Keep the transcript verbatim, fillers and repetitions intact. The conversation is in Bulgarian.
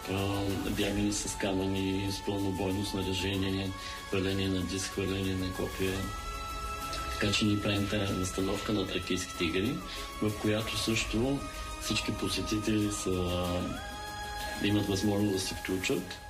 бягане с камъни, с пълнобойно снаряжение, хвърление на диск, хвърление на копия. Така че ни правим тази настановка на Тракийските игри, в която също всички посетители са, да имат възможност да се включат.